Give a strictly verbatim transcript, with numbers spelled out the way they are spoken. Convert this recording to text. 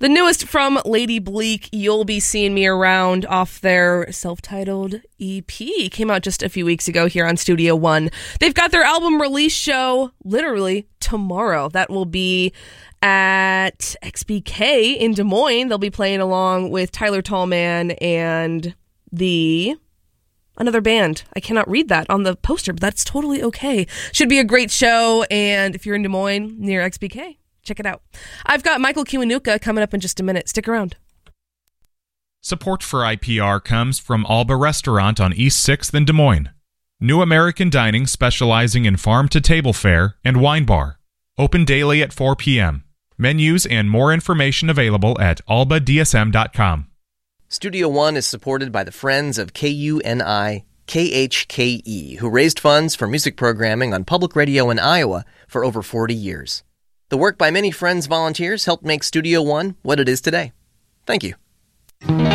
The newest from Lady Bleak, You'll Be Seeing Me Around, off their self-titled E P. Came out just a few weeks ago here on Studio One. They've got their album release show literally tomorrow. That will be at X B K in Des Moines. They'll be playing along with Tyler Tallman and the... another band. I cannot read that on the poster, but that's totally okay. Should be a great show, and if you're in Des Moines near X B K, check it out. I've got Michael Kiwanuka coming up in just a minute. Stick around. Support for I P R comes from Alba Restaurant on East sixth in Des Moines. New American Dining specializing in farm-to-table fare and wine bar. Open daily at four p.m. Menus and more information available at alba d s m dot com. Studio One is supported by the Friends of K U N I K H K E, who raised funds for music programming on public radio in Iowa for over forty years. The work by many Friends volunteers helped make Studio One what it is today. Thank you.